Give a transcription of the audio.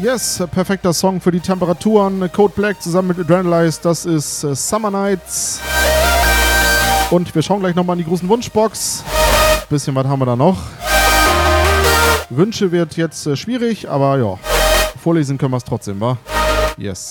Yes, perfekter Song für die Temperaturen. Code Black zusammen mit Adrenalize, das ist Summer Nights. Und wir schauen gleich nochmal in die großen Wunschbox. Bisschen was haben wir da noch. Wünsche wird jetzt schwierig, aber ja, vorlesen können wir es trotzdem, wa? Yes.